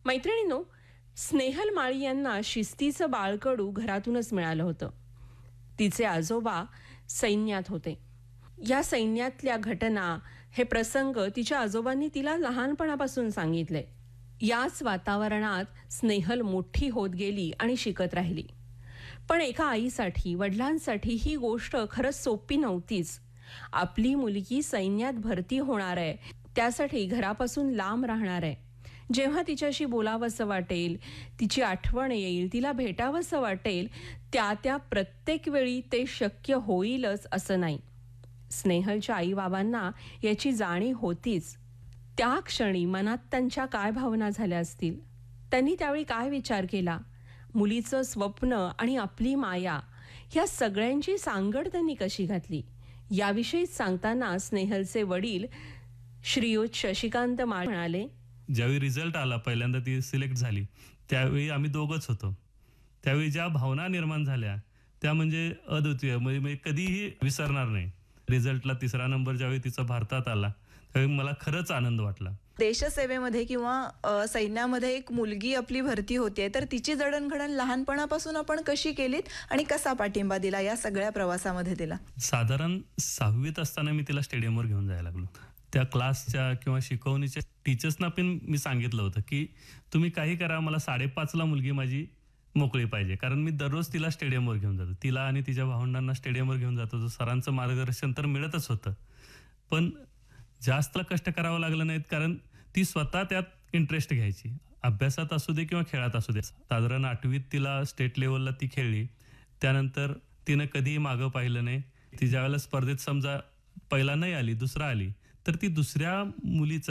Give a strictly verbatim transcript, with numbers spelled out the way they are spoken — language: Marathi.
मैत्रिणींनो, स्नेहल माळी यांना शिस्तीचं बाळकडू घरातूनच मिळालं होतं. तिचे आजोबा सैन्यात होते. या सैन्यातल्या घटना, हे प्रसंग तिच्या आजोबांनी तिला लहानपणापासून सांगितले. याच वातावरणात स्नेहल मोठी होत गेली आणि शिकत राहिली. पण एका आईसाठी, वडिलांसाठी ही गोष्ट खरंच सोपी नव्हतीच. आपली मुलगी सैन्यात भरती होणार आहे, त्यासाठी घरापासून लांब राहणार आहे. जेव्हा तिच्याशी बोलावंसं वाटेल, तिची आठवण येईल, तिला भेटावंसं वाटेल, त्या त्या प्रत्येक वेळी ते शक्य होईलच असं नाही. स्नेहलच्या आईबाबांना याची जाणीव होतीच. त्या क्षणी मनात त्यांच्या काय भावना झाल्या असतील, त्यांनी त्यावेळी काय विचार केला, मुलीचं स्वप्न आणि आपली माया, या सगळ्यांची सांगड त्यांनी कशी घातली, याविषयी सांगताना स्नेहलचे वडील श्रीयुत शशिकांत माळी म्हणाले, ज्यावेळी रिझल्ट आला, पहिल्यांदा ती सिलेक्ट झाली, त्यावेळी आम्ही दोघंच होतो. त्यावेळी ज्या भावना निर्माण झाल्या त्या म्हणजे अद्वितीय, म्हणजे कधीही विसरणार नाही. रिझल्टला तिसरा नंबर ज्यावेळी तिचा भारतात आला, त्यावेळी मला खरंच आनंद वाटला. देशसेवेमध्ये किंवा अ, सैन्यामध्ये एक मुलगी आपली भरती होते, तर तिची जडणघडण लहानपणापासून आपण कशी केलीत आणि कसा पाठिंबा दिला या सगळ्या प्रवासामध्ये तिला? साधारण सहावीत असताना मी तिला स्टेडियमवर घेऊन जायला लागलो. त्या क्लासच्या किंवा शिकवणीच्या टीचर्सना पण मी सांगितलं होतं की तुम्ही काही करा, मला साडेपाचला मुलगी माझी मोकळी पाहिजे. कारण मी दररोज तिला स्टेडियमवर घेऊन जातो, तिला आणि तिच्या भावंडांना स्टेडियमवर घेऊन जातो. तर सरांचं मार्गदर्शन तर मिळतच होतं, पण जास्त कष्ट करावं लागलं नाहीत, कारण ती स्वतः त्यात इंटरेस्ट घ्यायची. अभ्यासात असू दे किंवा खेळात असू दे. साधारण आठवीत तिला स्टेट लेवलला ती खेळली. त्यानंतर तिनं कधीही मागं पाहिलं नाही. ती ज्यावेळेला स्पर्धेत समजा पहिला नाही आली, दुसरा आली, तर ती दुसऱ्या मुलीचा